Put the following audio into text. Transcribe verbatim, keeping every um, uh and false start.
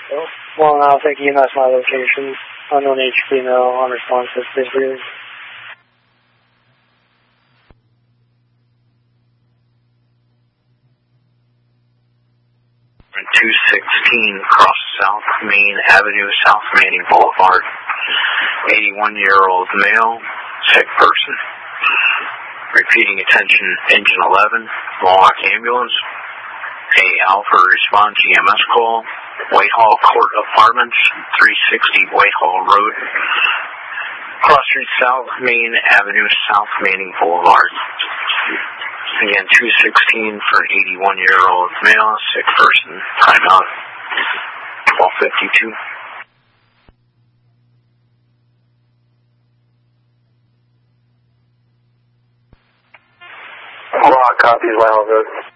Well, now thank you, that's my location. Unknown H female, unresponsive, please breathe. two sixteen, cross South Main Avenue, South Manning Boulevard. eighty-one-year-old male, sick person. Repeating attention, engine eleven, Mohawk ambulance. A Alpha response E M S call. Whitehall Court Apartments, three sixty Whitehall Road. Cross Street South Main Avenue, South Manning Boulevard. Again, two sixteen for an eighty-one-year-old male, sick person. Timeout, twelve fifty-two. Rock copies, Wild Road.